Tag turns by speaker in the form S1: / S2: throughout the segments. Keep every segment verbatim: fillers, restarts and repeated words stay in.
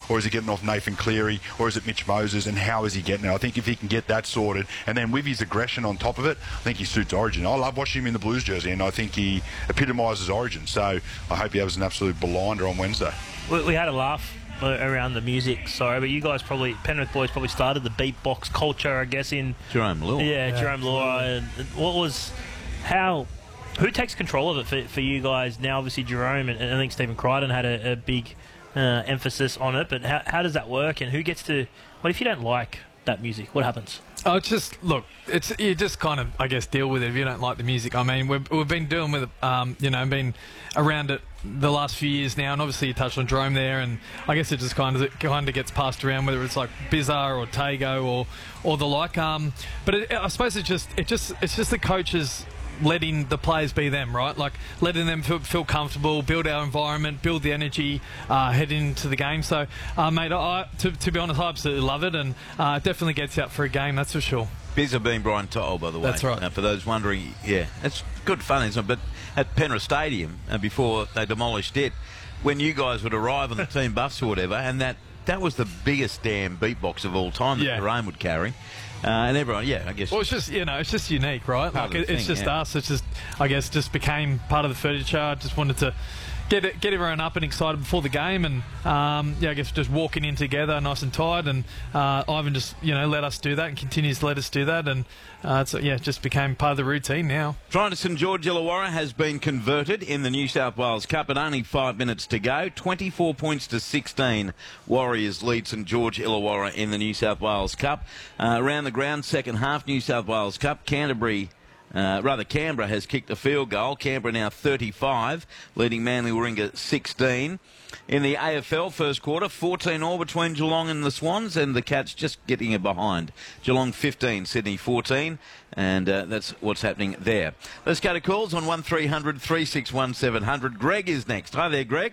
S1: or is he getting off Nathan Cleary, or is it Mitch Moses, and how is he getting it? I think if he can get that sorted, and then with his aggression on top of it, I think he suits Origin. I love watching him in the Blues jersey, and I think he epitomises Origin. So I hope he has an absolute blinder on Wednesday.
S2: We, we had a laugh around the music, sorry, but you guys probably, Penrith boys probably started the beatbox culture, I guess, in
S3: Jerome Law.
S2: Yeah, yeah, Jerome Law. And what was, how, who takes control of it for, for you guys now? Obviously, Jerome and, and I think Stephen Crichton had a, a big uh, emphasis on it, but how, how does that work, and who gets to, what if you don't like that music? What happens?
S4: Oh, it's just, look, it's you just kind of, I guess, deal with it if you don't like the music. I mean, we've, we've been dealing with it, um, you know, been around it the last few years now, and obviously you touched on Jerome there, and I guess it just kind of it kind of gets passed around, whether it's like Bizarre or Tago or or the like. Um, but it, I suppose it's just it just it's just the coaches letting the players be them, right? Like letting them feel, feel comfortable, build our environment, build the energy, uh, heading into the game. So, uh, mate, I, to, to be honest, I absolutely love it, and uh, it definitely gets you up for a game, that's for sure.
S3: Bizza being Brian To'o, by the way.
S4: That's right.
S3: Uh, for those wondering, yeah, it's good fun, isn't it? But at Penrith Stadium, uh, before they demolished it, when you guys would arrive on the team bus or whatever, and that, that was the biggest damn beatbox of all time that
S4: Yeah.
S3: Jerome would carry. Uh, and everyone, yeah, I guess.
S4: Well, it's just, you know, it's just unique, right?
S3: Part
S4: Like,
S3: of the
S4: it, it's
S3: thing,
S4: just
S3: yeah.
S4: us. It's just, I guess, just became part of the furniture. I just wanted to get it, get everyone up and excited before the game, and um, yeah, I guess just walking in together, nice and tight. And uh, Ivan just, you know, let us do that and continues to let us do that, and uh, it's, yeah, it just became part of the routine now.
S3: Trying to St George Illawarra has been converted in the New South Wales Cup, and only five minutes to go. twenty-four points to sixteen. Warriors lead St George Illawarra in the New South Wales Cup. Uh, around the ground, second half New South Wales Cup. Canterbury. Uh, rather, Canberra has kicked a field goal. Canberra now thirty-five, leading Manly Warringah sixteen. In the A F L first quarter, fourteen all between Geelong and the Swans, and the Cats just getting it behind. Geelong fifteen, Sydney fourteen, and uh, that's what's happening there. Let's go to calls on one three hundred, three six one, seven hundred. Greg is next. Hi there, Greg.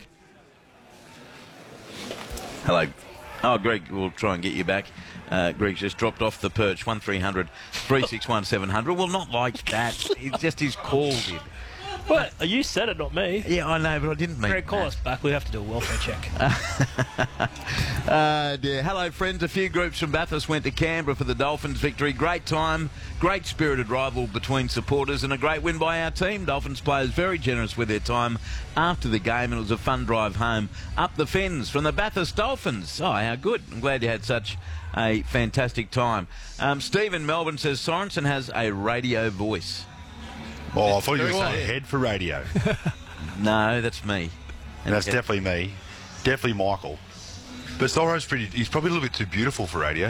S3: Hello. Oh, Greg, we'll try and get you back. Uh, Greg's just dropped off the perch. one three hundred, three six one, seven hundred. Well, not like that. It's just his call did.
S2: What? You said it, not me.
S3: Yeah, I know, but I didn't mean
S2: Greg, call
S3: that.
S2: us back. We have to do a welfare check.
S3: uh, dear. Hello, friends. A few groups from Bathurst went to Canberra for the Dolphins' victory. Great time, great spirited rival between supporters, and a great win by our team. Dolphins players very generous with their time after the game, and it was a fun drive home up the Fens from the Bathurst Dolphins. Oh, how good. I'm glad you had such a fantastic time. Um, Steve in Melbourne says Sorensen has a radio voice.
S1: Oh, I thought you were going to say a head for radio.
S3: No, that's me.
S1: And that's definitely me. Definitely Michael. But Soro's pretty, he's probably a little bit too beautiful for radio.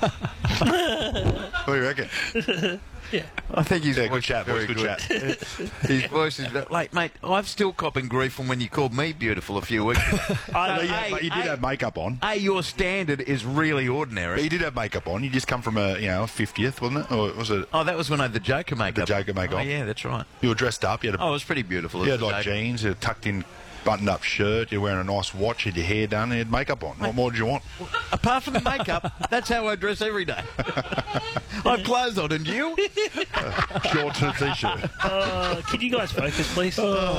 S1: What do you reckon?
S2: Yeah.
S3: I think he's
S1: Yeah, good chat, boys,
S3: very
S1: good chat.
S3: His voice is like, mate, I'm still copping grief from when you called me beautiful a few weeks ago.
S1: I know,
S3: So,
S1: yeah,
S3: A,
S1: but you did
S3: A-
S1: have makeup on.
S3: A, your standard is really ordinary.
S1: But you did have makeup on. You just come from a, you know, a fiftieth, wasn't it? Or was it
S3: Oh, that was when I had the Joker makeup.
S1: the Joker makeup?
S3: Oh, yeah, that's right.
S1: You were dressed up. You had, a,
S3: Oh, it was pretty beautiful.
S1: you
S3: It
S1: had
S3: was
S1: like
S3: the Joker.
S1: jeans, a tucked-in, buttoned-up shirt. You're wearing a nice watch. You had your hair done. And you had makeup on. What more did you want?
S3: Apart from the makeup, that's how I dress every day. I've clothes on, and you?
S1: Shorts and a t-shirt.
S2: Uh, can you guys focus, please?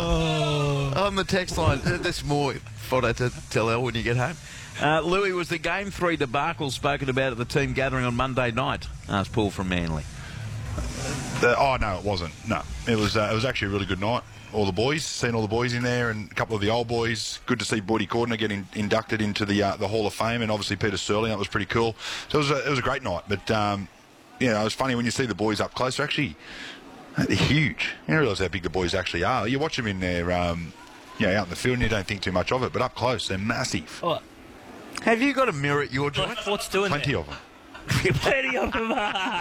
S3: On the text line, uh, there's more fodder to tell Elle when you get home. Uh, Louis, was the game three debacle spoken about at the team gathering on Monday night? Asked Paul from Manly.
S1: Uh, oh no, it wasn't. No, it was. Uh, it was actually a really good night. All the boys, seen all the boys in there, and a couple of the old boys. Good to see Boydie Cordner get in, inducted into the uh, the Hall of Fame, and obviously Peter Sterling. That was pretty cool. So it was a, it was a great night. But um, you know, it was funny when you see the boys up close. They're actually they're huge. You don't realise how big the boys actually are. You watch them in there, um, you know, out in the field, and you don't think too much of it. But up close, they're massive.
S2: Oh,
S3: Have you got a mirror at your joint?
S2: what, what's doing
S1: Plenty
S2: there?
S1: of them.
S2: Plenty of them.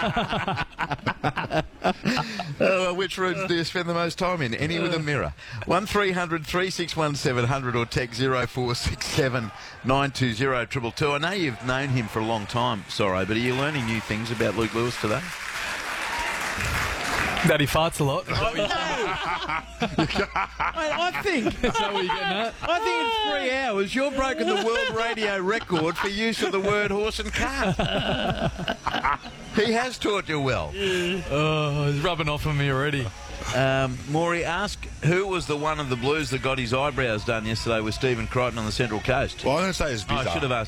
S3: Uh, which rooms do you spend the most time in? Any with a mirror? one three hundred, three six one, seven hundred or text zero four six seven, nine two zero, two two two. I know you've known him for a long time, Sorry, but are you learning new things about Luke Lewis today?
S4: That he farts a lot.
S3: I, I think
S4: Is that what you're getting at?
S3: I think in three hours you've broken the world radio record for use of the word horse and cart. He has taught you well.
S4: Oh, he's rubbing off on me already.
S3: Um, Maury, ask who was the one of the Blues that got his eyebrows done yesterday with Stephen Crichton on the Central Coast?
S1: Well, I'm going to say it's
S3: Oh, I
S1: bizarre.
S3: should have asked